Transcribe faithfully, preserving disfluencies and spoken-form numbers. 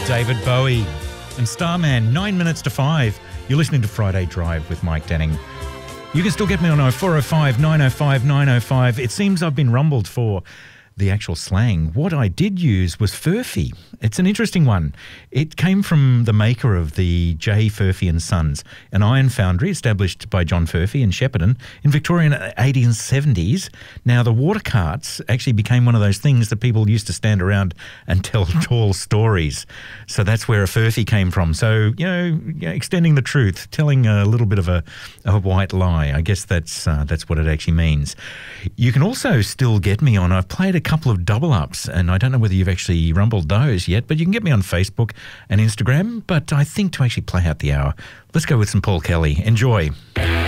David Bowie and Starman, nine minutes to five. You're listening to Friday Drive with Mike Denning. You can still get me on oh four oh five, nine oh five, nine oh five. It seems I've been rumbled for the actual slang. What I did use was furphy. It's an interesting one. It came from the maker of the J. Furphy and Sons, an iron foundry established by John Furphy in Shepparton in Victorian eighteen seventies. Now, the water carts actually became one of those things that people used to stand around and tell tall stories. So that's where a furphy came from. So, you know, you know, extending the truth, telling a little bit of a, a white lie. I guess that's uh, that's what it actually means. You can also still get me on. I've played a couple of double ups, and I don't know whether you've actually rumbled those yet, but you can get me on Facebook and Instagram. But I think to actually play out the hour, let's go with some Paul Kelly. Enjoy.